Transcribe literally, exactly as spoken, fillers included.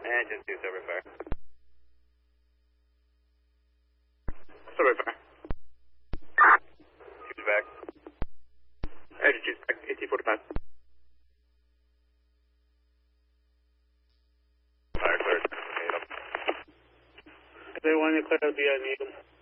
Engine two, Silver Fire. Silver Fire. Two's back. Engine two's back, eighteen forty-five. Fire cleared. They want to clear the uh, Needham.